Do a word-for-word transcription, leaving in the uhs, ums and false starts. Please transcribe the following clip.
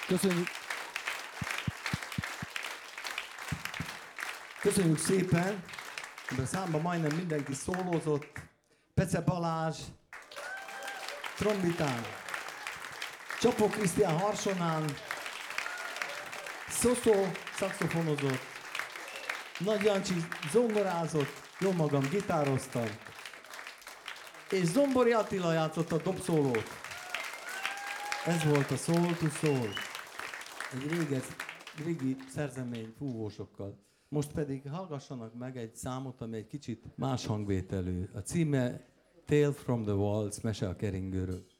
Köszönjük. Köszönjük szépen. De a számban majdnem mindenki szólózott. Pece Balázs, trombitán. Csapó Krisztián harsonán. Szoszó szaxofonozott. Nagy Jancsi zongorázott. Jó magam gitároztam. És Zombori Attila játszott a dobszólót. Ez volt a Soul to Soul. Egy réges, régi szerzemény fúvósokkal. Most pedig hallgassanak meg egy számot, ami egy kicsit más hangvételű. A címe Tale from the Waltz, mese a keringőről.